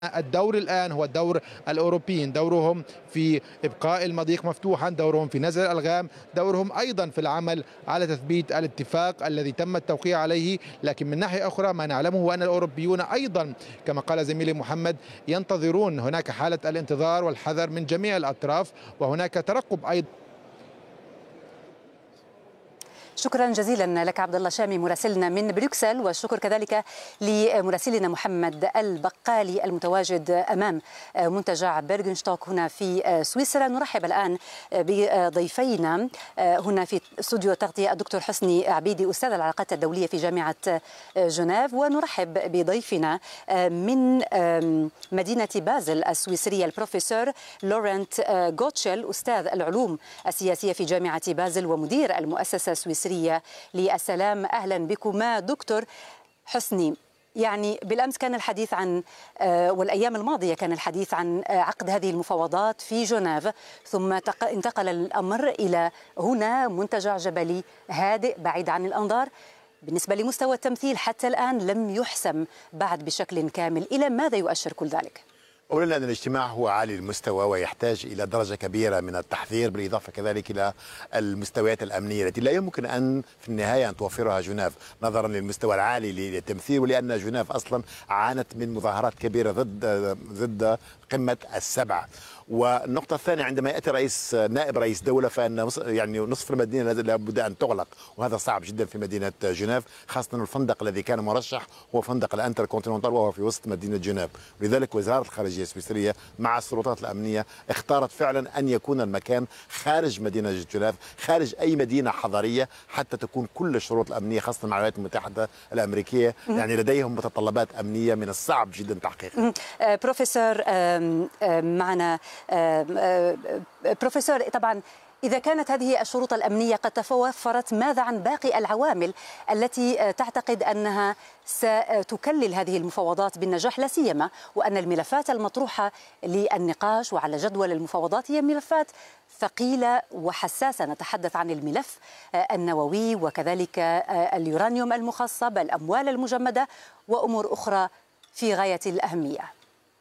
الدور الآن هو الدور الأوروبيين، دورهم في إبقاء المضيق مفتوحا، دورهم في نزع الألغام، دورهم أيضا في العمل على تثبيت الاتفاق الذي تم التوقيع عليه. لكن من ناحية أخرى ما نعلمه هو أن الأوروبيون أيضا كما قال زميلي محمد ينتظرون، هناك حالة الانتظار والحذر من جميع الأطراف، وهناك ترقب أيضا. شكرا جزيلا لك عبد الله شامي مراسلنا من بروكسل، والشكر كذلك لمراسلنا محمد البقالي المتواجد امام منتجع بيرغنشتوك هنا في سويسرا. نرحب الان بضيفينا هنا في استوديو تغطيه الدكتور حسني عبيدي استاذ العلاقات الدوليه في جامعه جنيف، ونرحب بضيفنا من مدينه بازل السويسريه البروفيسور لورنت غوتشل استاذ العلوم السياسيه في جامعه بازل ومدير المؤسسه السويسريه للسلام. أهلا بكما دكتور حسني. يعني بالأمس كان الحديث عن والأيام الماضية كان الحديث عن عقد هذه المفاوضات في جنيف، ثم انتقل الأمر إلى هنا منتجع جبلي هادئ بعيد عن الأنظار. بالنسبة لمستوى التمثيل حتى الآن لم يحسم بعد بشكل كامل. إلى ماذا يؤشر كل ذلك؟ أولا أن الاجتماع هو عالي المستوى ويحتاج إلى درجة كبيرة من التحضير، بالإضافة كذلك إلى المستويات الأمنية التي لا يمكن أن في النهاية أن توفرها جنيف نظرا للمستوى العالي للتمثيل، ولأن جنيف أصلا عانت من مظاهرات كبيرة ضد قمة السبعة. والنقطة الثانية عندما يأتي نائب رئيس دولة فإن نصف المدينة لابد أن تغلق، وهذا صعب جدا في مدينة جنيف، خاصة الفندق الذي كان مرشح هو فندق الانتر كونتيننتال وهو في وسط مدينة جنيف. لذلك وزارة الخارجية السويسرية مع السلطات الأمنية اختارت فعلا أن يكون المكان خارج مدينة جنيف، خارج أي مدينة حضرية، حتى تكون كل الشروط الأمنية خاصة مع الولايات المتحدة الأمريكية. يعني لديهم متطلبات أمنية من الصعب جدا تحقيقها. بروفيسور معنا بروفيسور، طبعا إذا كانت هذه الشروط الأمنية قد توفرت، ماذا عن باقي العوامل التي تعتقد أنها ستكلل هذه المفاوضات بالنجاح، لا سيما وأن الملفات المطروحة للنقاش وعلى جدول المفاوضات هي ملفات ثقيلة وحساسة؟ نتحدث عن الملف النووي وكذلك اليورانيوم المخصب، الأموال المجمدة وأمور أخرى في غاية الأهمية.